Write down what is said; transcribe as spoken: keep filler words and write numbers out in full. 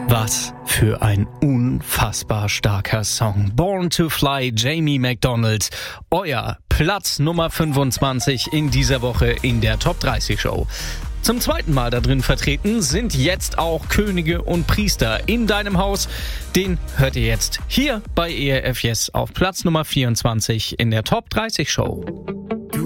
Was für ein unfassbar starker Song. Born to Fly, Jamie McDonald. Euer Platz Nummer fünfundzwanzig in dieser Woche in der Top dreißig Show. Zum zweiten Mal da drin vertreten sind jetzt auch Könige und Priester in deinem Haus. Den hört ihr jetzt hier bei E R F Yes auf Platz Nummer vierundzwanzig in der Top dreißig Show.